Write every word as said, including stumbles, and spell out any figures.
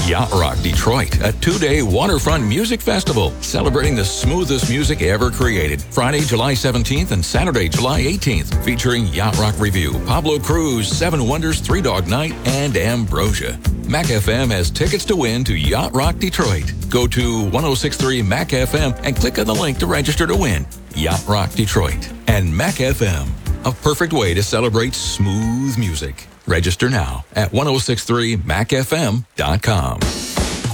Yacht Rock Detroit, a two-day waterfront music festival celebrating the smoothest music ever created. Friday, July seventeenth and Saturday, July eighteenth, featuring Yacht Rock Review, Pablo Cruz, Seven Wonders, Three Dog Night, and Ambrosia. Mac F M has tickets to win to Yacht Rock Detroit. Go to ten sixty-three Mac F M and click on the link to register to win. Yacht Rock Detroit and Mac F M, a perfect way to celebrate smooth music. Register now at ten sixty-three mac f m dot com.